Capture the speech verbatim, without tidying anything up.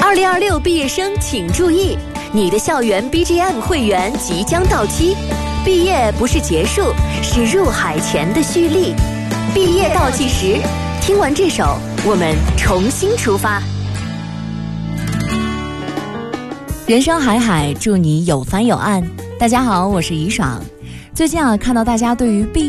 二零二六毕业生请注意，你的校园 B G M 会员即将到期，毕业不是结束，是入海前的蓄力。毕业倒计时，听完这首，我们重新出发。 人生海海，祝你有帆有岸。大家好，我是怡爽。最近啊，看到大家对于毕